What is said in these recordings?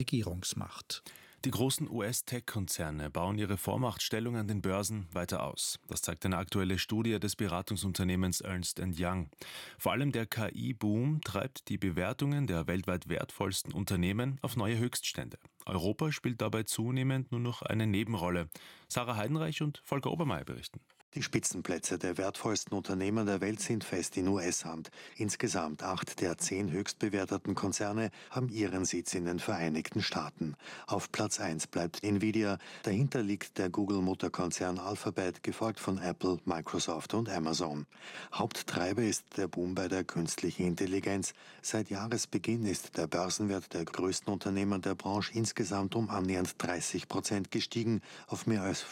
Regierungsmacht. Die großen US-Tech-Konzerne bauen ihre Vormachtstellung an den Börsen weiter aus. Das zeigt eine aktuelle Studie des Beratungsunternehmens Ernst & Young. Vor allem der KI-Boom treibt die Bewertungen der weltweit wertvollsten Unternehmen auf neue Höchststände. Europa spielt dabei zunehmend nur noch eine Nebenrolle. Sarah Heidenreich und Volker Obermeier berichten. Die Spitzenplätze der wertvollsten Unternehmen der Welt sind fest in US-Hand. Insgesamt 8 der 10 höchstbewerteten Konzerne haben ihren Sitz in den Vereinigten Staaten. Auf Platz 1 bleibt Nvidia, dahinter liegt der Google-Mutterkonzern Alphabet, gefolgt von Apple, Microsoft und Amazon. Haupttreiber ist der Boom bei der künstlichen Intelligenz. Seit Jahresbeginn ist der Börsenwert der größten Unternehmen der Branche insgesamt um annähernd 30% gestiegen, auf mehr als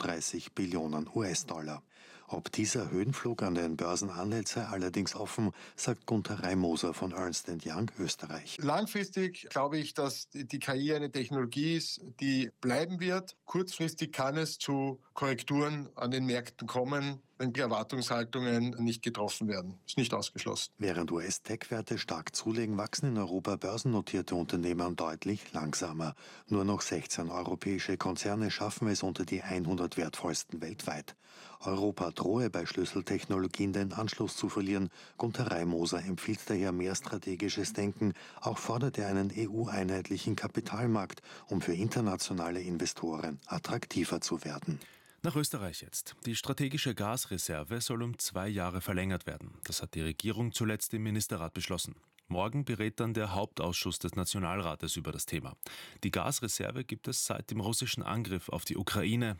35 Billionen US-Dollar. Ob dieser Höhenflug an den Börsen anhält, sei allerdings offen, sagt Gunter Reimoser von Ernst & Young Österreich. Langfristig glaube ich, dass die KI eine Technologie ist, die bleiben wird. Kurzfristig kann es zu Korrekturen an den Märkten kommen, wenn die Erwartungshaltungen nicht getroffen werden. Ist nicht ausgeschlossen. Während US-Tech-Werte stark zulegen, wachsen in Europa börsennotierte Unternehmen deutlich langsamer. Nur noch 16 europäische Konzerne schaffen es unter die 100 wertvollsten weltweit. Europa drohe bei Schlüsseltechnologien den Anschluss zu verlieren. Gunter Reimoser empfiehlt daher mehr strategisches Denken. Auch fordert er einen EU-einheitlichen Kapitalmarkt, um für internationale Investoren attraktiver zu werden. Nach Österreich jetzt. Die strategische Gasreserve soll um 2 Jahre verlängert werden. Das hat die Regierung zuletzt im Ministerrat beschlossen. Morgen berät dann der Hauptausschuss des Nationalrates über das Thema. Die Gasreserve gibt es seit dem russischen Angriff auf die Ukraine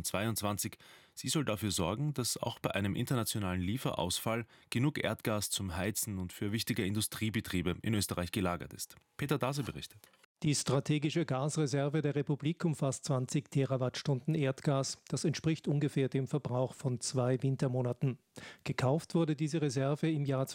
2022. Sie soll dafür sorgen, dass auch bei einem internationalen Lieferausfall genug Erdgas zum Heizen und für wichtige Industriebetriebe in Österreich gelagert ist. Peter Dase berichtet. Die strategische Gasreserve der Republik umfasst 20 Terawattstunden Erdgas. Das entspricht ungefähr dem Verbrauch von 2 Wintermonaten. Gekauft wurde diese Reserve im Jahr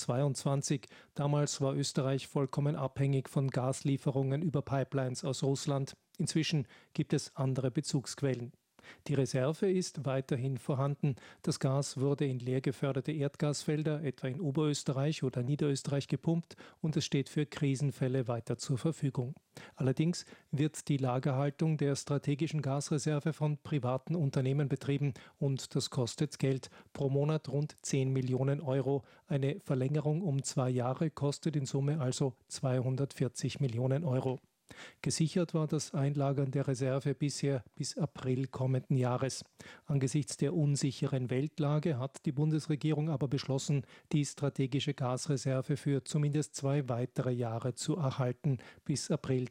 2022. Damals war Österreich vollkommen abhängig von Gaslieferungen über Pipelines aus Russland. Inzwischen gibt es andere Bezugsquellen. Die Reserve ist weiterhin vorhanden. Das Gas wurde in leer geförderte Erdgasfelder, etwa in Oberösterreich oder Niederösterreich, gepumpt und es steht für Krisenfälle weiter zur Verfügung. Allerdings wird die Lagerhaltung der strategischen Gasreserve von privaten Unternehmen betrieben und das kostet Geld. Pro Monat rund 10 Millionen Euro. Eine Verlängerung um 2 Jahre kostet in Summe also 240 Millionen Euro. Gesichert war das Einlagern der Reserve bisher bis April kommenden Jahres. Angesichts der unsicheren Weltlage hat die Bundesregierung aber beschlossen, die strategische Gasreserve für zumindest 2 weitere Jahre zu erhalten, bis April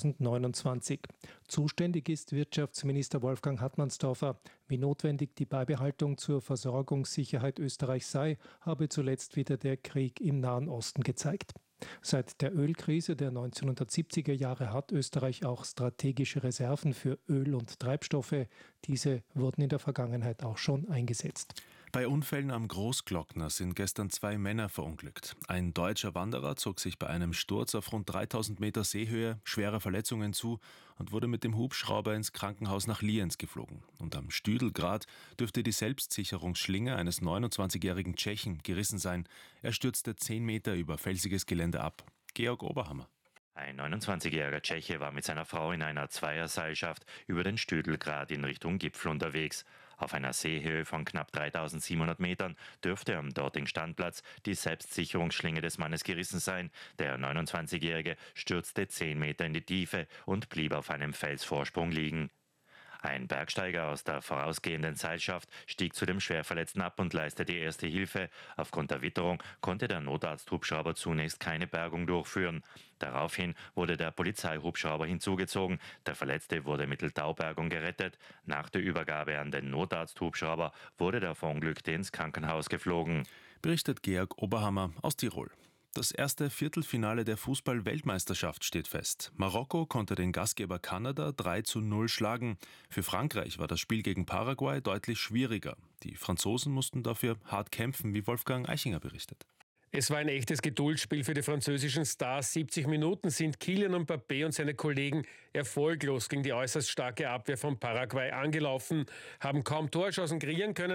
2029. Zuständig ist Wirtschaftsminister Wolfgang Hartmannsdorfer. Wie notwendig die Beibehaltung zur Versorgungssicherheit Österreichs sei, habe zuletzt wieder der Krieg im Nahen Osten gezeigt. Seit der Ölkrise der 1970er Jahre hat Österreich auch strategische Reserven für Öl und Treibstoffe. Diese wurden in der Vergangenheit auch schon eingesetzt. Bei Unfällen am Großglockner sind gestern 2 Männer verunglückt. Ein deutscher Wanderer zog sich bei einem Sturz auf rund 3000 Meter Seehöhe schwere Verletzungen zu und wurde mit dem Hubschrauber ins Krankenhaus nach Lienz geflogen. Und am Stüdelgrat dürfte die Selbstsicherungsschlinge eines 29-jährigen Tschechen gerissen sein. Er stürzte 10 Meter über felsiges Gelände ab. Georg Oberhammer. Ein 29-jähriger Tscheche war mit seiner Frau in einer Zweierseilschaft über den Stüdelgrat in Richtung Gipfel unterwegs. Auf einer Seehöhe von knapp 3700 Metern dürfte am dortigen Standplatz die Selbstsicherungsschlinge des Mannes gerissen sein. Der 29-Jährige stürzte 10 Meter in die Tiefe und blieb auf einem Felsvorsprung liegen. Ein Bergsteiger aus der vorausgehenden Seilschaft stieg zu dem Schwerverletzten ab und leistete erste Hilfe. Aufgrund der Witterung konnte der Notarzthubschrauber zunächst keine Bergung durchführen. Daraufhin wurde der Polizeihubschrauber hinzugezogen. Der Verletzte wurde mittels Taubergung gerettet. Nach der Übergabe an den Notarzthubschrauber wurde der Verunglückte ins Krankenhaus geflogen. Berichtet Georg Oberhammer aus Tirol. Das erste Viertelfinale der Fußball-Weltmeisterschaft steht fest. Marokko konnte den Gastgeber Kanada 3:0 schlagen. Für Frankreich war das Spiel gegen Paraguay deutlich schwieriger. Die Franzosen mussten dafür hart kämpfen, wie Wolfgang Eichinger berichtet. Es war ein echtes Geduldsspiel für die französischen Stars. 70 Minuten sind Kylian Mbappé und seine Kollegen erfolglos gegen die äußerst starke Abwehr von Paraguay angelaufen, haben kaum Torchancen kreieren können.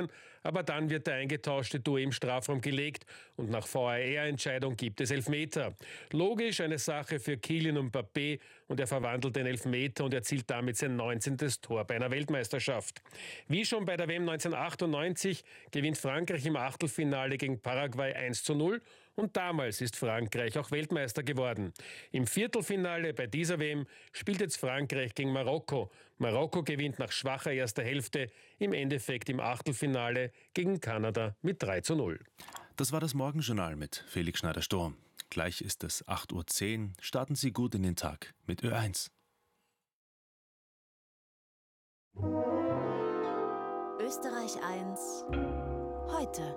aber dann wird der eingetauschte Doué im Strafraum gelegt und nach VAR-Entscheidung gibt es Elfmeter. Logisch eine Sache für Kylian Mbappé und er verwandelt den Elfmeter und erzielt damit sein 19. Tor bei einer Weltmeisterschaft. Wie schon bei der WM 1998 gewinnt Frankreich im Achtelfinale gegen Paraguay 1:0 und damals ist Frankreich auch Weltmeister geworden. Im Viertelfinale bei dieser WM spielt jetzt Frankreich gegen Marokko. Marokko gewinnt nach schwacher erster Hälfte im Endeffekt im Achtelfinale gegen Kanada mit 3:0. Das war das Morgenjournal mit Felix Schneider-Sturm. Gleich ist es 8:10 Uhr. Starten Sie gut in den Tag mit Ö1. Österreich 1 heute.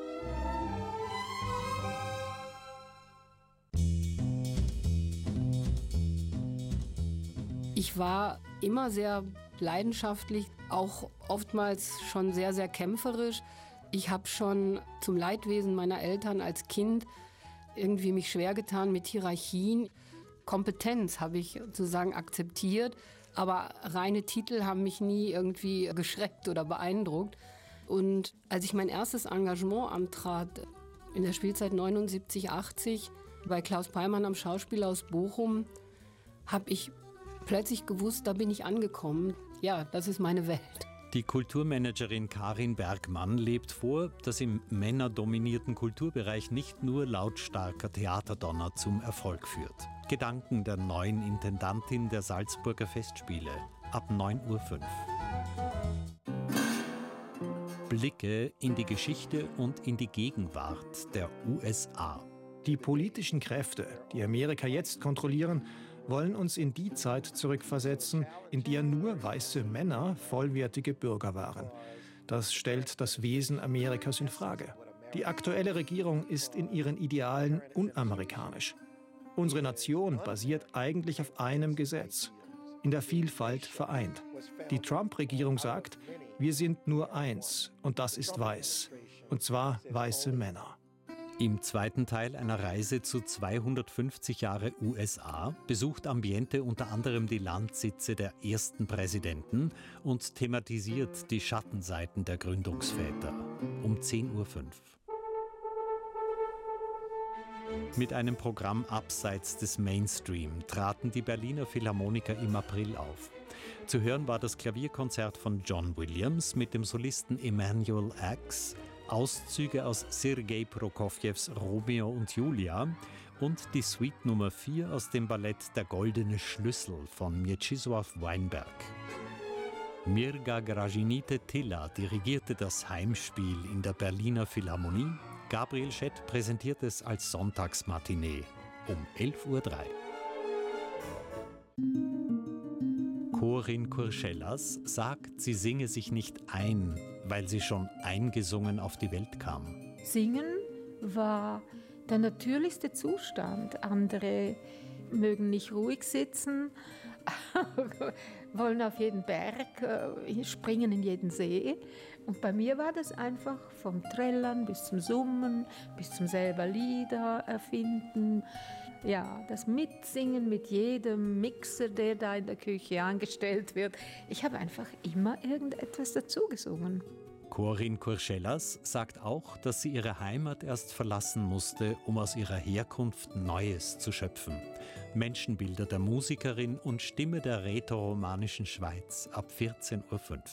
Ich war immer sehr leidenschaftlich, auch oftmals schon sehr, sehr kämpferisch. Ich habe schon zum Leidwesen meiner Eltern als Kind irgendwie mich schwer getan mit Hierarchien. Kompetenz habe ich sozusagen akzeptiert, aber reine Titel haben mich nie irgendwie geschreckt oder beeindruckt. Und als ich mein erstes Engagement antrat, in der Spielzeit 79/80, bei Klaus Peimann am Schauspielhaus Bochum, habe ich plötzlich gewusst, da bin ich angekommen. Ja, das ist meine Welt. Die Kulturmanagerin Karin Bergmann lebt vor, dass im männerdominierten Kulturbereich nicht nur lautstarker Theaterdonner zum Erfolg führt. Gedanken der neuen Intendantin der Salzburger Festspiele ab 9:05 Uhr. Blicke in die Geschichte und in die Gegenwart der USA. Die politischen Kräfte, die Amerika jetzt kontrollieren, wollen uns in die Zeit zurückversetzen, in der nur weiße Männer vollwertige Bürger waren. Das stellt das Wesen Amerikas in Frage. Die aktuelle Regierung ist in ihren Idealen unamerikanisch. Unsere Nation basiert eigentlich auf einem Gesetz: in der Vielfalt vereint. Die Trump-Regierung sagt, wir sind nur eins und das ist weiß. Und zwar weiße Männer. Im zweiten Teil einer Reise zu 250 Jahre USA besucht Ambiente unter anderem die Landsitze der ersten Präsidenten und thematisiert die Schattenseiten der Gründungsväter. Um 10:05 Uhr. Mit einem Programm abseits des Mainstream traten die Berliner Philharmoniker im April auf. Zu hören war das Klavierkonzert von John Williams mit dem Solisten Emanuel Ax, Auszüge aus Sergei Prokofjews Romeo und Julia und die Suite Nummer 4 aus dem Ballett Der goldene Schlüssel von Mieczysław Weinberg. Mirga Grażyny-Tylla dirigierte das Heimspiel in der Berliner Philharmonie. Gabriel Schett präsentiert es als Sonntagsmatinee um 11:03 Uhr. Corinne Curschellas sagt, sie singe sich nicht ein, weil sie schon eingesungen auf die Welt kam. Singen war der natürlichste Zustand. Andere mögen nicht ruhig sitzen, wollen auf jeden Berg, springen in jeden See. Und bei mir war das einfach vom Trällern bis zum Summen, bis zum selber Lieder erfinden. Ja, das Mitsingen mit jedem Mixer, der da in der Küche angestellt wird. Ich habe einfach immer irgendetwas dazu gesungen. Corinne Curschellas sagt auch, dass sie ihre Heimat erst verlassen musste, um aus ihrer Herkunft Neues zu schöpfen. Menschenbilder der Musikerin und Stimme der rätoromanischen Schweiz ab 14:05 Uhr.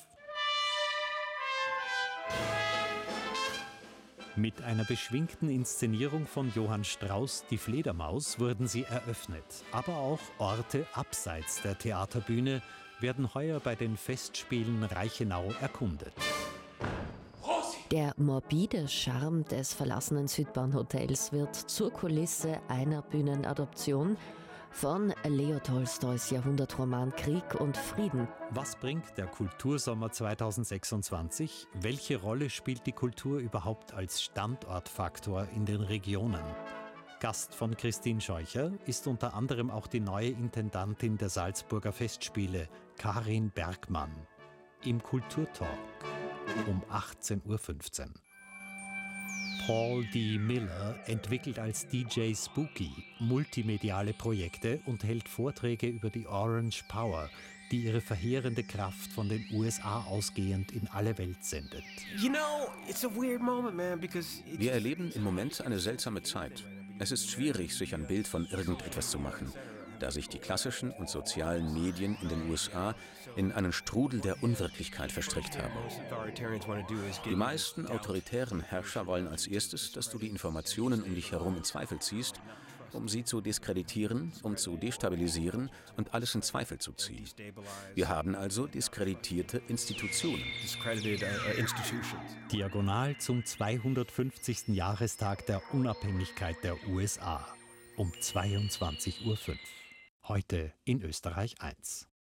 Mit einer beschwingten Inszenierung von Johann Strauss, Die Fledermaus, wurden sie eröffnet. Aber auch Orte abseits der Theaterbühne werden heuer bei den Festspielen Reichenau erkundet. Der morbide Charme des verlassenen Südbahnhotels wird zur Kulisse einer Bühnenadoption von Leo Tolstois Jahrhundertroman Krieg und Frieden. Was bringt der Kultursommer 2026? Welche Rolle spielt die Kultur überhaupt als Standortfaktor in den Regionen? Gast von Christine Scheucher ist unter anderem auch die neue Intendantin der Salzburger Festspiele, Karin Bergmann. Im Kulturtalk um 18:15 Uhr. Paul D. Miller entwickelt als DJ Spooky multimediale Projekte und hält Vorträge über die Orange Power, die ihre verheerende Kraft von den USA ausgehend in alle Welt sendet. Wir erleben im Moment eine seltsame Zeit. Es ist schwierig, sich ein Bild von irgendetwas zu machen, da sich die klassischen und sozialen Medien in den USA in einen Strudel der Unwirklichkeit verstrickt haben. Die meisten autoritären Herrscher wollen als erstes, dass du die Informationen um dich herum in Zweifel ziehst, um sie zu diskreditieren, um zu destabilisieren und alles in Zweifel zu ziehen. Wir haben also diskreditierte Institutionen. Diagonal zum 250. Jahrestag der Unabhängigkeit der USA um 22:05 Uhr. Heute in Österreich 1.